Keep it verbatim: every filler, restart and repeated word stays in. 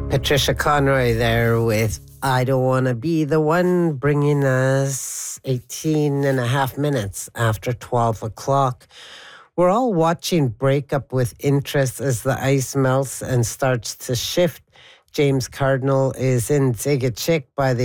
Patricia Conroy there with I Don't Want to Be the One, bringing us eighteen and a half minutes after twelve o'clock. We're all watching Breakup with interest as the ice melts and starts to shift. James Cardinal is in Zig a Chick by the